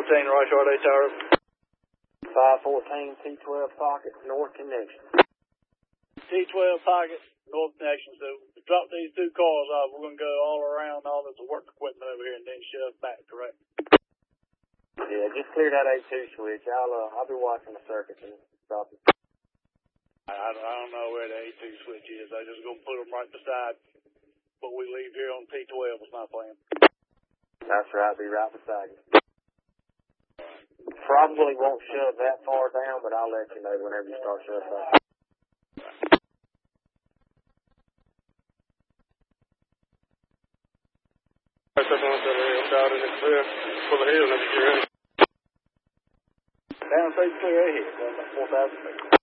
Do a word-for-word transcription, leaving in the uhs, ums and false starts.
fourteen, right yard eight tower. five fourteen T twelve pocket, north connection. T twelve pocket, north connection. So we drop these two cars off. We're going to go all around all this work equipment over here and then shove back, correct? Yeah, just clear that A two switch. I'll uh, I'll be watching the circuit and stop it. I, I don't know where the A two switch is. I'm just going to put them right beside what we leave here on T twelve. It's not playing. That's right. I'll be right beside you. Probably won't shove that far down, but I'll let you know whenever you start shoving back. Down, say clear ahead. That's four thousand feet.